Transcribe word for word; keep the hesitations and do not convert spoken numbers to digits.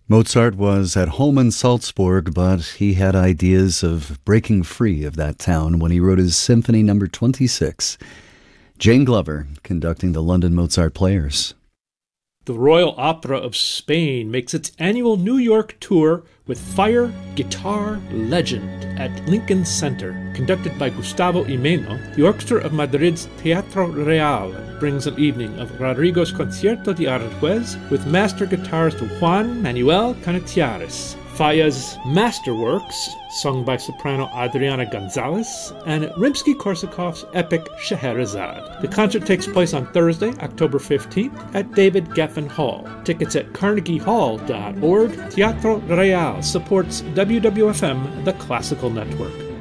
Mozart was at home in Salzburg, but he had ideas of breaking free of that town when he wrote his Symphony Number twenty-six. Jane Glover conducting the London Mozart Players. The Royal Opera of Spain makes its annual New York tour with Fire, Guitar, Legend at Lincoln Center. Conducted by Gustavo Imeno, the Orchestra of Madrid's Teatro Real brings an evening of Rodrigo's Concierto de Aranjuez with master guitarist Juan Manuel Canatiares, Faya's Masterworks, sung by soprano Adriana Gonzalez, and Rimsky-Korsakov's epic Scheherazade. The concert takes place on Thursday, October fifteenth at David Geffen Hall. Tickets at carnegie hall dot org. Teatro Real supports W W F M, the Classical Network.